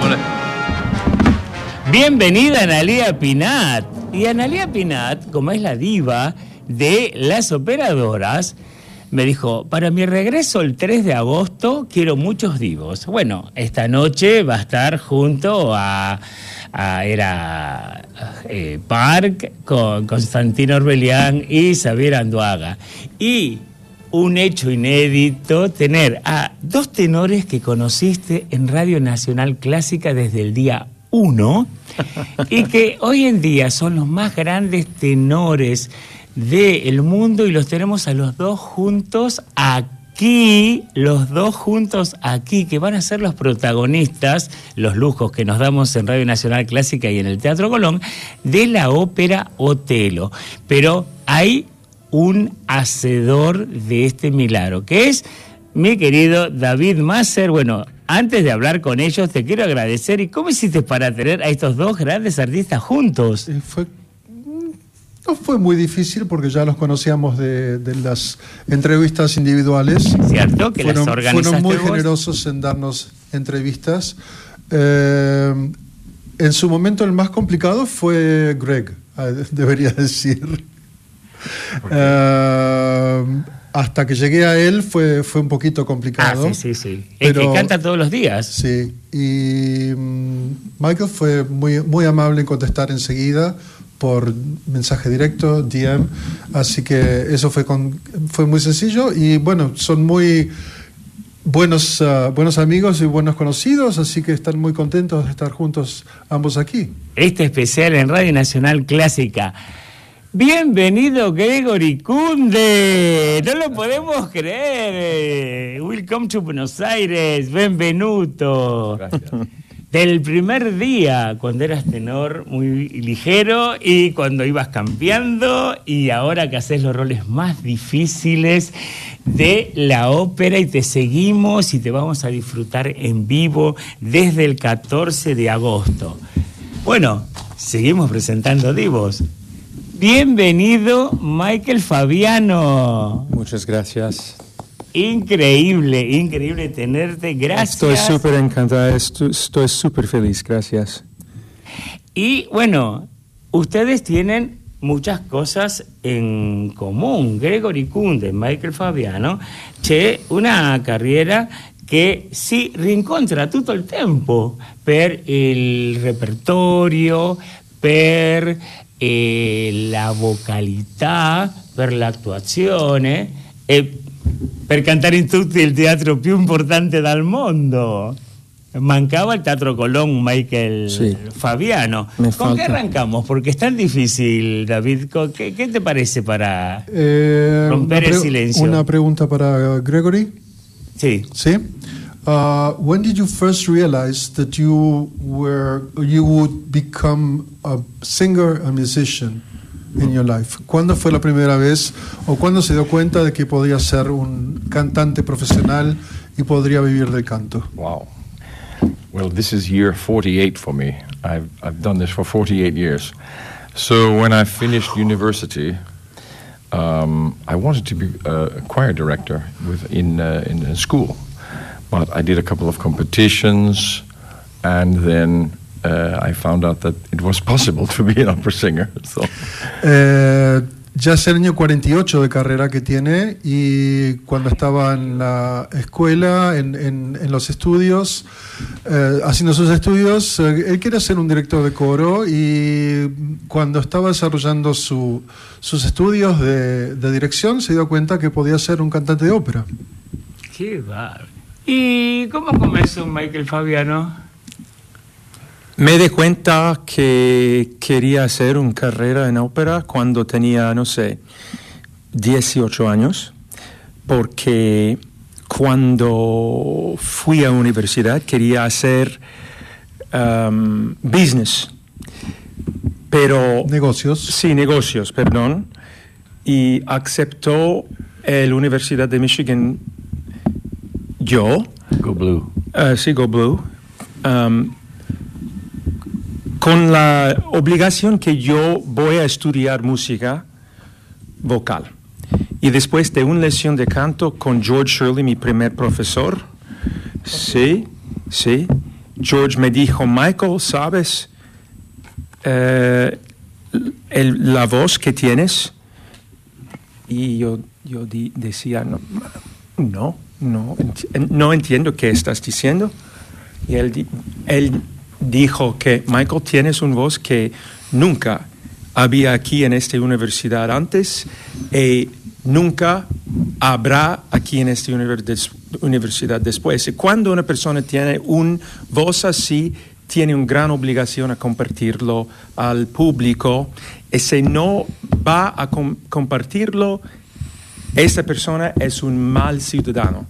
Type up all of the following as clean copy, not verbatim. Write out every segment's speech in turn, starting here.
Bienvenida Analía Pinat. Y Analía Pinat, como es la diva de las operadoras, me dijo, para mi regreso el 3 de agosto quiero muchos divos. Bueno, esta noche va a estar junto a Park con Constantino Orbelián y Xavier Anduaga. Y un hecho inédito, tener a dos tenores que conociste en Radio Nacional Clásica desde el día 1 y que hoy en día son los más grandes tenores del mundo y los tenemos a los dos juntos aquí, que van a ser los protagonistas, los lujos que nos damos en Radio Nacional Clásica y en el Teatro Colón, de la ópera Otelo. Pero hay un hacedor de este milagro, que es mi querido David Masser. Bueno, antes de hablar con ellos, te quiero agradecer. ¿Y cómo hiciste para tener a estos dos grandes artistas juntos? No fue muy difícil porque ya los conocíamos de las entrevistas individuales. Cierto, que las organizaste. Fueron muy vos generosos en darnos entrevistas. En su momento el más complicado fue Greg, debería decir. Hasta que llegué a él fue un poquito complicado. Sí. Es que canta todos los días. Sí, y Michael fue muy amable en contestar enseguida por mensaje directo, DM, así que eso fue muy sencillo y bueno, son muy buenos amigos y buenos conocidos, así que están muy contentos de estar juntos ambos aquí. Este especial en Radio Nacional Clásica. Bienvenido Gregory Kunde, no lo podemos creer. Welcome to Buenos Aires, benvenuto. Gracias. Del primer día, cuando eras tenor muy ligero y cuando ibas cambiando y ahora que haces los roles más difíciles de la ópera y te seguimos y te vamos a disfrutar en vivo desde el 14 de agosto. Bueno, seguimos presentando divos. Bienvenido, Michael Fabiano. Muchas gracias. Increíble tenerte, gracias. Estoy súper encantada, estoy súper feliz, gracias. Y bueno, ustedes tienen muchas cosas en común. Gregory Kunde, Michael Fabiano, una carriera che si rincontra tutto il tempo per il repertorio, per la vocalità, per l'attuazione e per cantare in tutto il teatro più importante del mondo. Mancaba el Teatro Colón, Michael sí. Fabiano. ¿Con qué arrancamos? Porque es tan difícil, David. ¿Qué te parece para romper el silencio? Una pregunta para Gregory. Sí. ¿Sí? When did you first realize that you would become a singer, a musician in your life? ¿Cuándo fue la primera vez o cuándo se dio cuenta de que podía ser un cantante profesional y podría vivir del canto? Wow. Well, this is year 48 for me. I've done this for 48 years. So when I finished university, I wanted to be a choir director in a school. But I did a couple of competitions, and then I found out that it was possible to be an opera singer. So. Ya es el año 48 de carrera que tiene, y cuando estaba en la escuela, en los estudios, haciendo sus estudios, él quería ser un director de coro, y cuando estaba desarrollando sus estudios de dirección se dio cuenta que podía ser un cantante de ópera. ¡Qué bárbaro! ¿Y cómo comenzó Michael Fabiano? Me di cuenta que quería hacer una carrera en ópera cuando tenía, 18 años, porque cuando fui a la universidad quería hacer business, pero... Negocios. Sí, negocios, perdón. Y aceptó la Universidad de Michigan yo. Go Blue. Sí, Go Blue. Con la obligación que yo voy a estudiar música vocal. Y después de una lección de canto con George Shirley, mi primer profesor, sí, George me dijo, Michael, ¿sabes la voz que tienes? Y yo decía, no entiendo qué estás diciendo. Y él dijo que, Michael, tienes una voz que nunca había aquí en esta universidad antes y nunca habrá aquí en esta universidad después. Y cuando una persona tiene una voz así, tiene una gran obligación a compartirlo al público. Y si no va a compartirlo, esa persona es un mal ciudadano.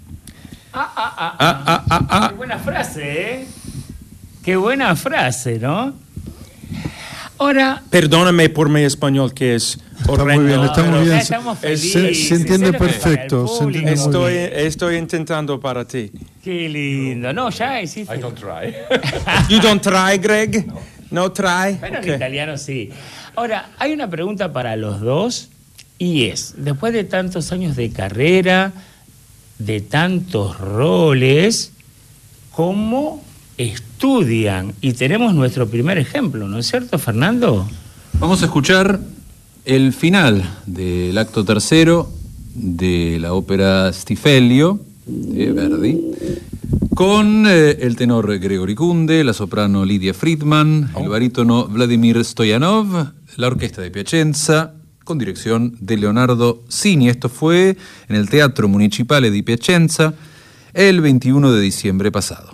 Qué buena frase, ¿eh? Qué buena frase, ¿no? Ahora... Perdóname por mi español, que es horrendo. Está muy bien. Estamos felices. Se entiende perfecto. Estoy intentando para ti. Qué lindo. No, ya hiciste. I don't try. You don't try, Greg? No try? Pero Okay. en italiano sí. Ahora, hay una pregunta para los dos y es, después de tantos años de carrera, de tantos roles, ¿cómo estudian? Y tenemos nuestro primer ejemplo, ¿no es cierto, Fernando? Vamos a escuchar el final del acto tercero de la ópera Stifellio de Verdi, con el tenor Gregory Kunde, la soprano Lidia Friedman, el barítono Vladimir Stoyanov, la orquesta de Piacenza, con dirección de Leonardo Sini. Esto fue en el Teatro Municipale di Piacenza el 21 de diciembre pasado.